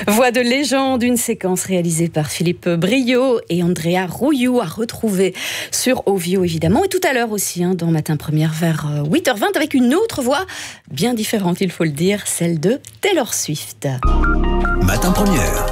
Voix de légende, une séquence réalisée par Philippe Briot et Andrea Rouillou à retrouver sur Ovio évidemment. Et tout à l'heure aussi, dans Matin Première vers 8h20 avec une autre voix bien différente, il faut le dire, celle de Taylor Swift. Matin Première.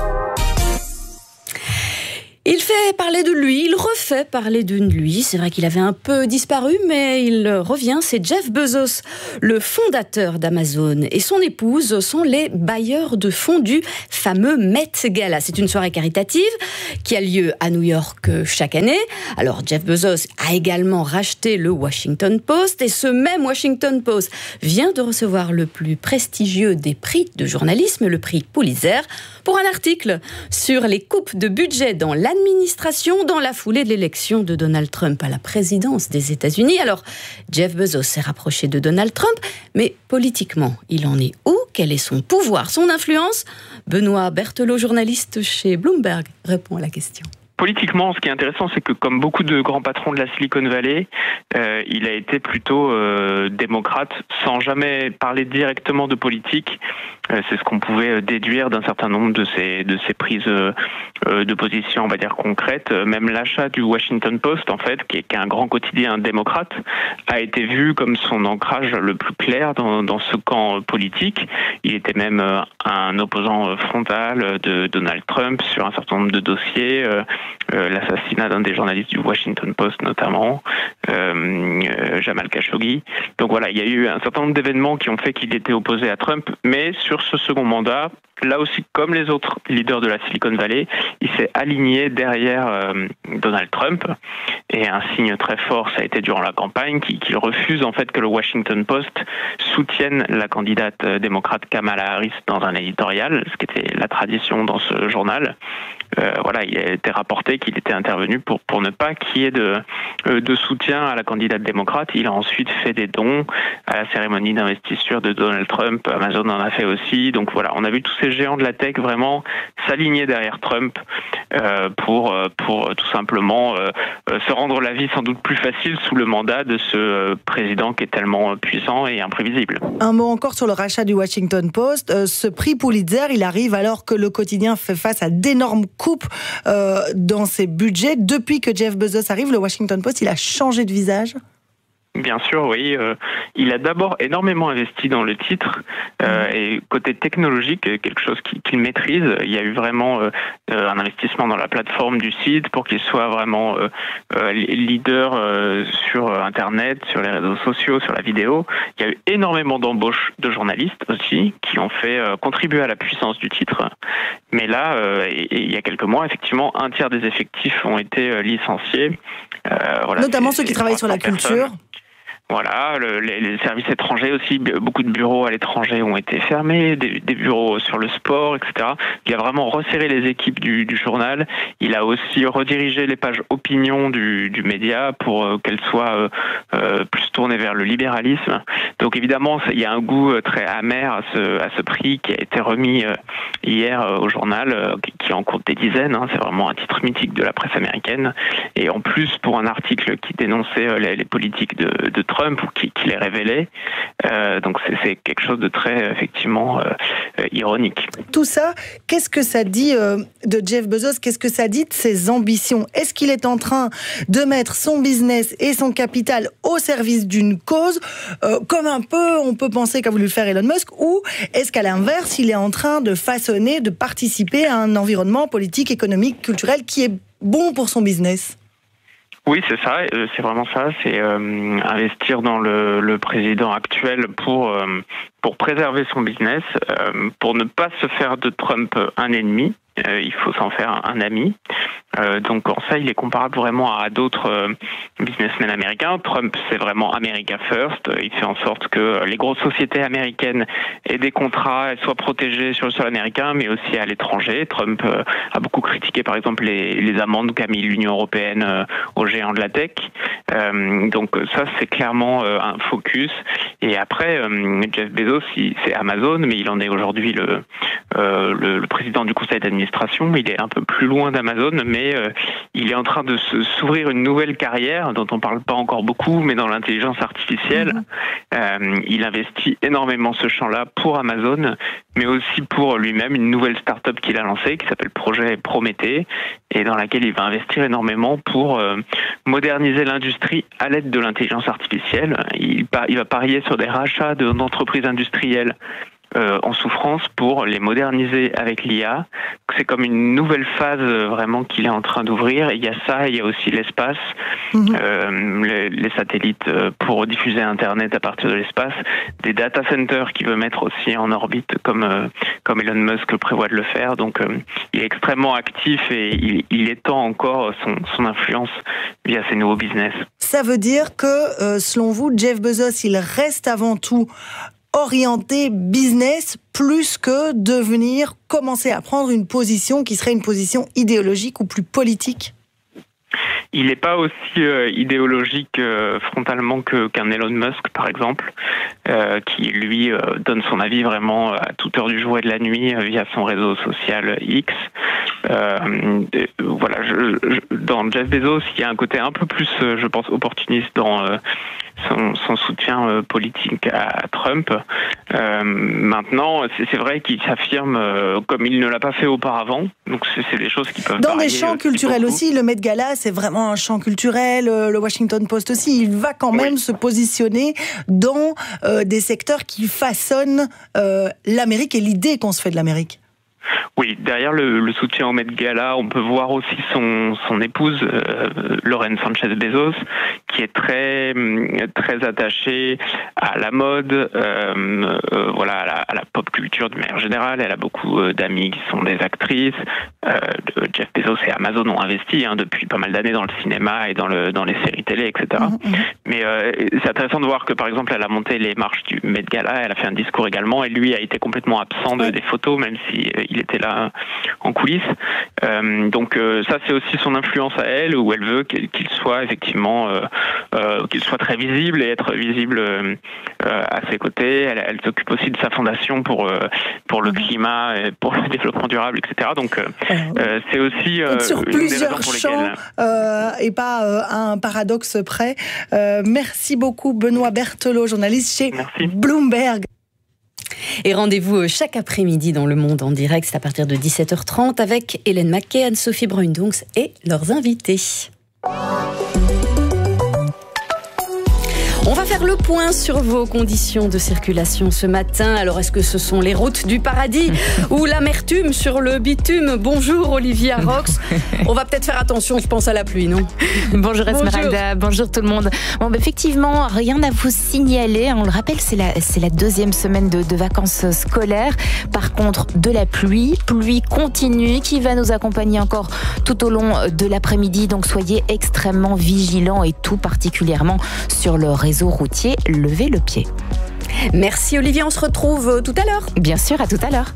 Il fait parler de lui, il refait parler de lui. C'est vrai qu'il avait un peu disparu, mais il revient. C'est Jeff Bezos, le fondateur d'Amazon, et son épouse sont les bailleurs de fonds du fameux Met Gala. C'est une soirée caritative qui a lieu à New York chaque année. Alors Jeff Bezos a également racheté le Washington Post, et ce même Washington Post vient de recevoir le plus prestigieux des prix de journalisme, le prix Pulitzer, pour un article sur les coupes de budget dans l'administration dans la foulée de l'élection de Donald Trump à la présidence des États-Unis. Alors, Jeff Bezos s'est rapproché de Donald Trump, mais politiquement, il en est où? Quel est son pouvoir, son influence? Benoît Berthelot, journaliste chez Bloomberg, répond à la question. Politiquement, ce qui est intéressant, c'est que comme beaucoup de grands patrons de la Silicon Valley, il a été plutôt démocrate, sans jamais parler directement de politique. C'est ce qu'on pouvait déduire d'un certain nombre de ses prises de position, on va dire, concrètes. Même l'achat du Washington Post, en fait, qui est un grand quotidien démocrate, a été vu comme son ancrage le plus clair dans ce camp politique. Il était même un opposant frontal de Donald Trump sur un certain nombre de dossiers. L'assassinat d'un des journalistes du Washington Post notamment, Jamal Khashoggi. Donc voilà, il y a eu un certain nombre d'événements qui ont fait qu'il était opposé à Trump, mais sur ce second mandat, là aussi, comme les autres leaders de la Silicon Valley, il s'est aligné derrière Donald Trump. Et un signe très fort, ça a été durant la campagne, qu'il refuse en fait que le Washington Post soutienne la candidate démocrate Kamala Harris dans un éditorial, ce qui était la tradition dans ce journal. Voilà, il a été rapporté qu'il était intervenu pour ne pas qu'il y ait de soutien à la candidate démocrate. Il a ensuite fait des dons à la cérémonie d'investiture de Donald Trump. Amazon en a fait aussi. Donc voilà, on a vu tous ces géants de la tech vraiment s'aligner derrière Trump pour tout simplement se rendre la vie sans doute plus facile sous le mandat de ce président qui est tellement puissant et imprévisible. Un mot encore sur le rachat du Washington Post. Ce prix Pulitzer, il arrive alors que le quotidien fait face à d'énormes coupes dans ses budgets. Depuis que Jeff Bezos arrive, le Washington Post, il a changé de visage. Bien sûr, oui. Il a d'abord énormément investi dans le titre et côté technologique, quelque chose qu'il maîtrise. Il y a eu vraiment un investissement dans la plateforme du site pour qu'il soit vraiment leader sur Internet, sur les réseaux sociaux, sur la vidéo. Il y a eu énormément d'embauches de journalistes aussi qui ont fait contribuer à la puissance du titre. Mais là, il y a quelques mois, effectivement, un tiers des effectifs ont été licenciés. Voilà, notamment ceux qui travaillent sur la culture. Voilà, les services étrangers aussi, beaucoup de bureaux à l'étranger ont été fermés, des bureaux sur le sport, etc. Il a vraiment resserré les équipes du journal. Il a aussi redirigé les pages opinion du média pour qu'elles soient plus tournées vers le libéralisme. Donc évidemment, il y a un goût très amer à ce prix qui a été remis hier au journal, qui en compte des dizaines. C'est vraiment un titre mythique de la presse américaine. Et en plus, pour un article qui dénonçait les politiques de Trump, ou qui les révélait. Donc c'est quelque chose de très, effectivement, ironique. Tout ça, qu'est-ce que ça dit de Jeff Bezos? Qu'est-ce que ça dit de ses ambitions? Est-ce qu'il est en train de mettre son business et son capital au service d'une cause, comme un peu, on peut penser qu'a voulu faire Elon Musk, ou est-ce qu'à l'inverse, il est en train de façonner, de participer à un environnement politique, économique, culturel qui est bon pour son business? Oui, c'est ça, c'est vraiment ça, c'est investir dans le président actuel pour préserver son business, pour ne pas se faire de Trump un ennemi. Il faut s'en faire un ami. Donc en ça, il est comparable vraiment à d'autres businessmen américains. Trump, c'est vraiment America First. Il fait en sorte que les grosses sociétés américaines aient des contrats, elles soient protégées sur le sol américain, mais aussi à l'étranger. Trump a beaucoup critiqué, par exemple, les amendes qu'a mis l'Union européenne aux géants de la tech. Donc ça, c'est clairement un focus. Et après, Jeff Bezos, c'est Amazon, mais il en est aujourd'hui le président du conseil d'administration administration. Il est un peu plus loin d'Amazon, mais il est en train de s'ouvrir une nouvelle carrière dont on parle pas encore beaucoup, mais dans l'intelligence artificielle. Il investit énormément ce champ-là pour Amazon, mais aussi pour lui-même, une nouvelle start-up qu'il a lancée qui s'appelle Projet Prométhée, et dans laquelle il va investir énormément pour moderniser l'industrie à l'aide de l'intelligence artificielle. Il va parier sur des rachats d'entreprises industrielles en souffrance pour les moderniser avec l'IA. C'est comme une nouvelle phase vraiment qu'il est en train d'ouvrir. Il y a ça, il y a aussi l'espace, les satellites pour diffuser Internet à partir de l'espace, des data centers qu'il veut mettre aussi en orbite comme Elon Musk prévoit de le faire. Donc il est extrêmement actif et il étend encore son influence via ses nouveaux business. Ça veut dire que, selon vous, Jeff Bezos, il reste avant tout orienté business plus que commencer à prendre une position qui serait une position idéologique ou plus politique? Il n'est pas aussi idéologique frontalement qu'un Elon Musk, par exemple, qui lui donne son avis vraiment à toute heure du jour et de la nuit via son réseau social X. Voilà, dans Jeff Bezos, il y a un côté un peu plus, je pense, opportuniste dans son soutien politique à Trump. Maintenant, c'est vrai qu'il s'affirme comme il ne l'a pas fait auparavant. Donc c'est des choses qui peuvent dans des champs culturels aussi. Le Met Gala, c'est vraiment un champ culturel. Le Washington Post aussi. Il va quand même se positionner dans des secteurs qui façonnent l'Amérique et l'idée qu'on se fait de l'Amérique. Oui, derrière le soutien au Met Gala, on peut voir aussi son épouse, Lauren Sanchez Bezos, qui est très attachée à la mode, voilà, à la pop culture de manière générale. Elle a beaucoup d'amis qui sont des actrices. Jeff Bezos et Amazon ont investi depuis pas mal d'années dans le cinéma et dans les séries télé, etc. Mais c'est intéressant de voir que, par exemple, elle a monté les marches du Met Gala, elle a fait un discours également, et lui a été complètement absent des photos, même si il était là en coulisses. Donc ça, c'est aussi son influence à elle, où elle veut qu'il soit effectivement qu'il soit très visible et être visible à ses côtés. Elle s'occupe aussi de sa fondation pour le climat, et pour le développement durable, etc. Donc c'est aussi sur plusieurs champs et pas à un paradoxe près. Merci beaucoup Benoît Berthelot, journaliste chez Bloomberg. Et rendez-vous chaque après-midi dans Le Monde en direct, c'est à partir de 17h30 avec Hélène Maquet, Anne-Sophie Bruindonx et leurs invités. On va faire le point sur vos conditions de circulation ce matin. Alors, est-ce que ce sont les routes du paradis ou l'amertume sur le bitume? Bonjour Olivia Rox. On va peut-être faire attention, je pense à la pluie, non? Bonjour Esmeralda, bonjour tout le monde. Bon, effectivement, rien à vous signaler. On le rappelle, c'est la deuxième semaine de vacances scolaires. Par contre, de la pluie continue qui va nous accompagner encore tout au long de l'après-midi. Donc, soyez extrêmement vigilants et tout particulièrement sur le réseau routier, levez le pied. Merci Olivier, on se retrouve tout à l'heure. Bien sûr, à tout à l'heure.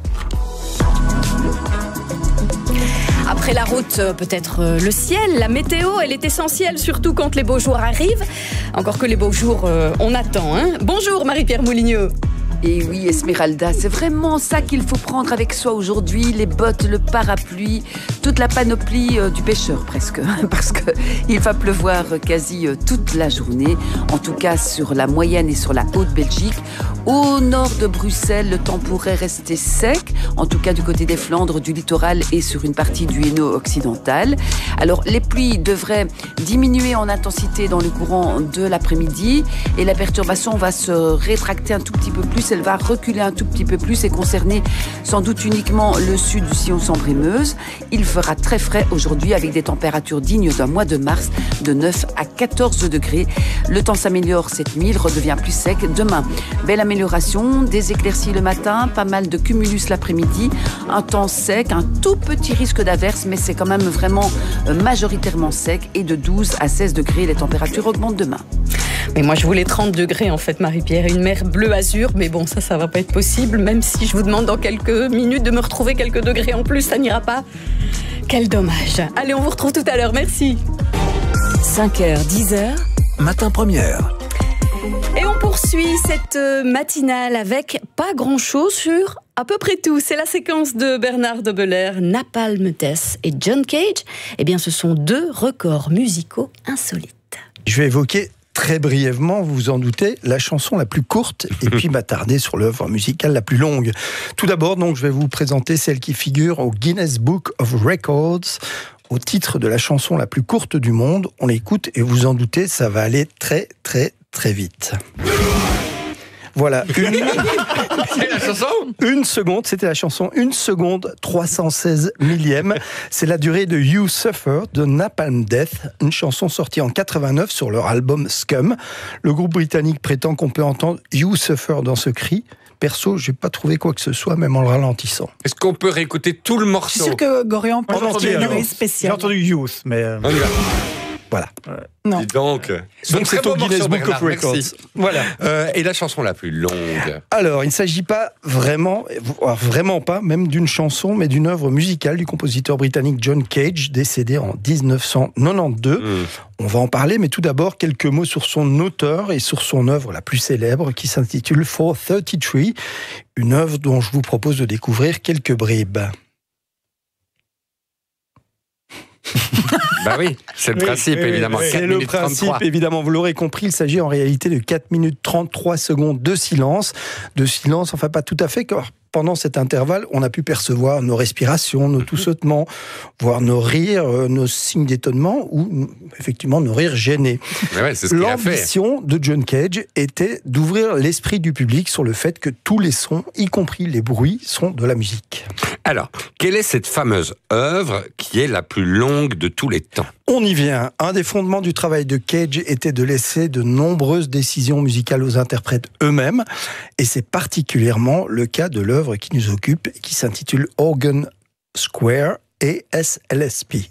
Après la route, peut-être le ciel, la météo, elle est essentielle, surtout quand les beaux jours arrivent. Encore que les beaux jours, on attend. Bonjour Marie-Pierre Mouligneux. Et oui, Esmeralda, c'est vraiment ça qu'il faut prendre avec soi aujourd'hui, les bottes, le parapluie, toute la panoplie du pêcheur presque, parce que il va pleuvoir quasi toute la journée, en tout cas sur la moyenne et sur la Haute-Belgique. Au nord de Bruxelles, le temps pourrait rester sec, en tout cas du côté des Flandres, du littoral et sur une partie du Hainaut occidental. Alors, les pluies devraient diminuer en intensité dans le courant de l'après-midi et la perturbation va se rétracter un tout petit peu plus. Elle va reculer un tout petit peu plus et concerner sans doute uniquement le sud du sillon Sambre-et-Meuse. Il fera très frais aujourd'hui avec des températures dignes d'un mois de mars de 9 à 14 degrés. Le temps s'améliore cette nuit, il redevient plus sec demain. Belle amélioration, des éclaircies le matin, pas mal de cumulus l'après-midi, un temps sec, un tout petit risque d'averse, mais c'est quand même vraiment majoritairement sec et de 12 à 16 degrés. Les températures augmentent demain. Mais moi je voulais 30 degrés en fait Marie-Pierre, une mer bleu azur, mais bon ça va pas être possible, même si je vous demande dans quelques minutes de me retrouver quelques degrés en plus, ça n'ira pas. Quel dommage. Allez, on vous retrouve tout à l'heure, merci. 5h, 10h. Matin Première. Et on poursuit cette matinale avec pas grand-chose sur à peu près tout. C'est la séquence de Bernard de Belair, Napalm Death et John Cage. Eh bien, ce sont 2 records musicaux insolites. Je vais évoquer très brièvement, vous vous en doutez, la chanson la plus courte et puis m'attarder sur l'œuvre musicale la plus longue. Tout d'abord, donc, je vais vous présenter celle qui figure au Guinness Book of Records au titre de la chanson la plus courte du monde. On l'écoute et vous en doutez, ça va aller très très très vite. Voilà. C'est la chanson ? 1 seconde, c'était la chanson 1 seconde 316 millième. C'est la durée de You Suffer de Napalm Death, une chanson sortie en 89 sur leur album Scum. Le groupe britannique prétend qu'on peut entendre You Suffer dans ce cri. Perso, j'ai pas trouvé quoi que ce soit, même en le ralentissant. Est-ce qu'on peut réécouter tout le morceau ? Je suis sûr que Gorian peut entier, une alors. durée spéciale. J'ai entendu Youth, mais... On y va. Voilà. Non. Dis donc. Donc c'est au Guinness Book of Records. Merci. Voilà. Et la chanson la plus longue ? Alors, il ne s'agit pas vraiment pas, même d'une chanson, mais d'une œuvre musicale du compositeur britannique John Cage, décédé en 1992. On va en parler, mais tout d'abord, quelques mots sur son auteur et sur son œuvre la plus célèbre, qui s'intitule 433, une œuvre dont je vous propose de découvrir quelques bribes. Bah oui, c'est le principe, évidemment. 4 C'est le minutes principe, 33. évidemment. Vous l'aurez compris, il s'agit en réalité de 4 minutes 33 secondes de silence. De silence, enfin pas tout à fait, car pendant cet intervalle, on a pu percevoir nos respirations, nos toussotements, voire nos rires, nos signes d'étonnement ou effectivement nos rires gênés. Mais ouais, c'est ce qu'il a fait. L'ambition de John Cage était d'ouvrir l'esprit du public sur le fait que tous les sons, y compris les bruits, sont de la musique. Alors, quelle est cette fameuse œuvre qui est la plus longue de tous les temps ? On y vient. Un des fondements du travail de Cage était de laisser de nombreuses décisions musicales aux interprètes eux-mêmes, et c'est particulièrement le cas de l'œuvre qui nous occupe et qui s'intitule Organ Square et SLSP.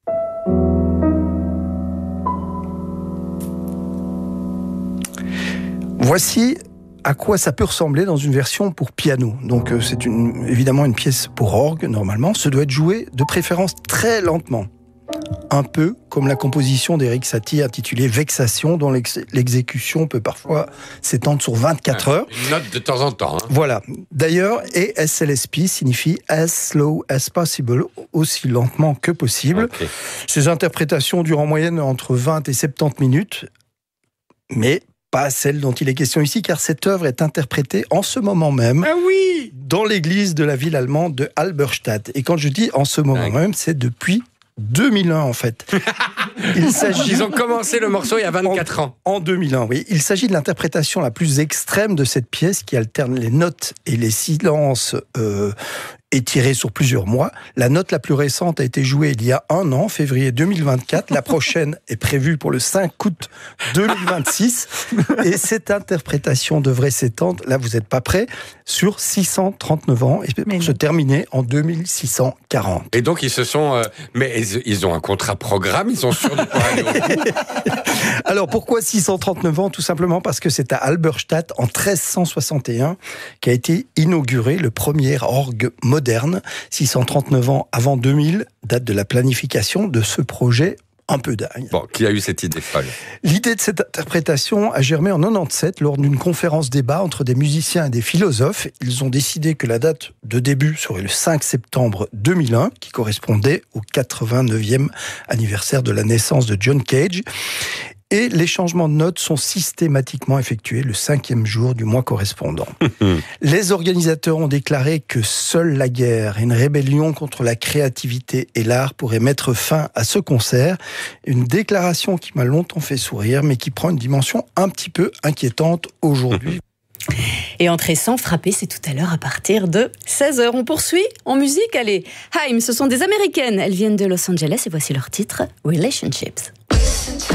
Voici à quoi ça peut ressembler dans une version pour piano. Donc c'est évidemment une pièce pour orgue, normalement. Ce doit être joué de préférence très lentement. Un peu comme la composition d'Eric Satie intitulée Vexation, dont l'exécution peut parfois s'étendre sur 24 heures. Une note de temps en temps. Hein. Voilà. D'ailleurs, et SLSP signifie as slow as possible, aussi lentement que possible. Okay. Ces interprétations durent en moyenne entre 20 et 70 minutes, mais pas celle dont il est question ici, car cette œuvre est interprétée en ce moment même dans l'église de la ville allemande de Halberstadt. Et quand je dis en ce moment même, c'est depuis 2001 en fait. Ils ont commencé le morceau il y a 24 ans. En 2001, oui. Il s'agit de l'interprétation la plus extrême de cette pièce qui alterne les notes et les silences étirés sur plusieurs mois. La note la plus récente a été jouée il y a 1 an, février 2024. La prochaine est prévue pour le 5 août 2026. Et cette interprétation devrait s'étendre, là vous n'êtes pas prêts, sur 639 ans et pour se terminer en 2640. Et donc ils se sont... mais ils ont un contrat programme, ils sont sûrs de pouvoir aller. Alors pourquoi 639 ans ? Tout simplement parce que c'est à Halberstadt en 1361 qu'a été inauguré le premier orgue moderne, 639 ans avant 2000, date de la planification de ce projet un peu dingue. Bon, qui a eu cette idée folle ? L'idée de cette interprétation a germé en 97 lors d'une conférence débat entre des musiciens et des philosophes. Ils ont décidé que la date de début serait le 5 septembre 2001, qui correspondait au 89e anniversaire de la naissance de John Cage. Et les changements de notes sont systématiquement effectués le 5e jour du mois correspondant. Les organisateurs ont déclaré que seule la guerre et une rébellion contre la créativité et l'art pourraient mettre fin à ce concert. Une déclaration qui m'a longtemps fait sourire, mais qui prend une dimension un petit peu inquiétante aujourd'hui. Et Entrée sans frapper, c'est tout à l'heure à partir de 16h. On poursuit en musique, allez. Haim, ce sont des Américaines. Elles viennent de Los Angeles et voici leur titre, Relationships.